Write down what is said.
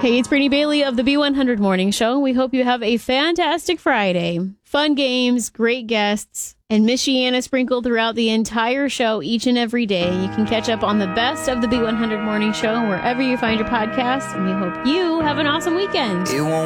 Hey, it's Brittany Bailey of the B100 Morning Show. We hope you have a fantastic Friday. Fun games, great guests, and Michiana sprinkled throughout the entire show each and every day. You can catch up on the best of the B100 Morning Show wherever you find your podcasts, and we hope you have an awesome weekend.